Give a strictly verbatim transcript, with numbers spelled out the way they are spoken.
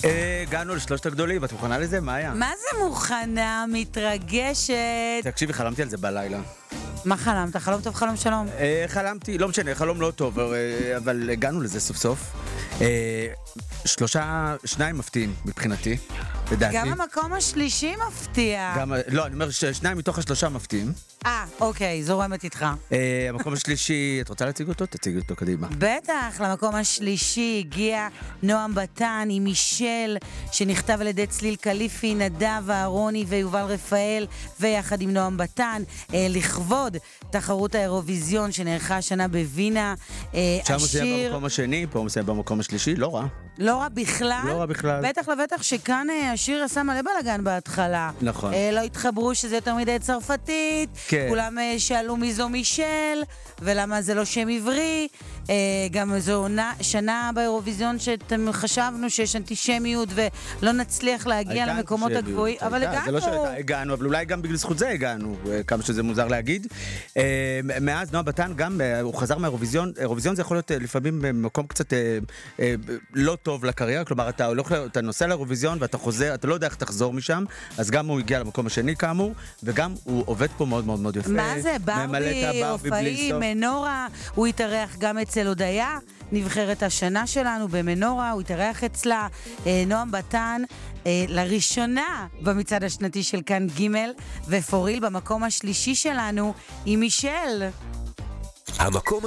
הגענו לשלושת הגדולים, את מוכנה לזה? מה היה? מה זה מוכנה? מתרגשת. תקשיבי, חלמתי על זה בלילה. מה חלמת? חלום טוב, חלום שלום. אה, חלמתי, לא משנה, חלום לא טוב, אה, אבל הגענו לזה סוף סוף. אה, שלושה, שניים מפתיעים מבחינתי, לדעתי. גם המקום השלישי מפתיע. גם, לא, אני אומר ששניים מתוך השלושה מפתיעים. אה, אוקיי, זורמת איתך. אה, המקום השלישי, את רוצה להציג אותו? תציג אותו קדימה. בטח, למקום השלישי הגיע נועם בטן עם מישל, שנכתב על ידי צליל קליפי, נדב אהרוני ויובל רפאל, ויחד עם נועם בטן, אה, לכבוד תחרות האירוויזיון שנערכה השנה בווינה. אה, שם השיר... הוא סיים במקום השני, פה הוא סיים במקום השלישי, לא רע. לא רע בכלל. לא רע בכלל. בטח לבטח שכאן אה, השיר עשה מלא בלגן בהתחלה. נכון. אה, לא התחברו שזה יותר מדי צרפתית. כן. כולם אה, שאלו מי זו מישל, ולמה זה לא שם עברי. אה, גם זו עונה, שנה באירוויזיון שאתם חשבנו שיש אנטישמיות ולא נצליח להגיע למקומות הגבוהים. אבל הגענו. זה לא שהייתה, הגענו, אבל אולי גם בגלל זכות זה הגענו, כמה שזה מוזר להגיד. אה, מאז נועם בטן גם, אה, הוא חזר מהאירוויזיון. אירוויזיון זה יכול להיות אה, לפעמים במקום קצת אה, אה, לא טוב לקריירה, כלומר אתה, הולך, אתה נוסע לאירוויזיון ואתה חוזר, אתה לא יודע איך תחזור משם, אז גם הוא הגיע למקום השני כאמור, וגם הוא עובד פה מאוד מאוד מאוד יפה. מה זה? ברבי, אופאים, מנורה, הוא התארח גם אצל הודיה, נבחרת השנה שלנו במנורה, הוא התארח אצלה, אה, נועם בטן, אה, לראשונה במצעד השנתי של כאן ג' ופוריל במקום השלישי שלנו עם מישל. המקום